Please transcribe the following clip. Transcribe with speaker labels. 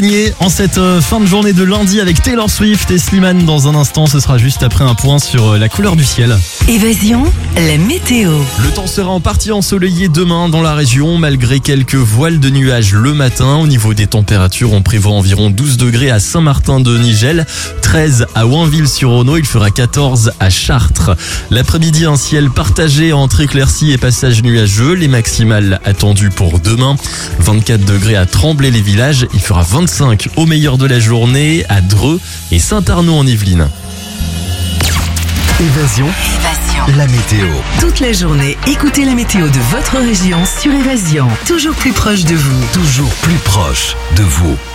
Speaker 1: En cette fin de journée de lundi avec Taylor Swift et Slimane dans un instant, ce sera juste après un point sur la couleur du ciel.
Speaker 2: Évasion, la météo.
Speaker 1: Le temps sera en partie ensoleillé demain dans la région, malgré quelques voiles de nuages le matin. Au niveau des températures, on prévoit environ 12 degrés à Saint-Martin-de-Nigel, 13 à Oinville-sur-Auneau, il fera 14 à Chartres. L'après-midi, un ciel partagé entre éclaircies et passages nuageux, les maximales attendues pour demain. 24 degrés à Tremblay-les-Villages, il fera 25 au meilleur de la journée à Dreux et Saint-Arnaud en Yvelines.
Speaker 3: Évasion, la météo.
Speaker 2: Toute la journée, écoutez la météo de votre région sur Évasion. Toujours plus proche de vous.
Speaker 3: Toujours plus proche de vous.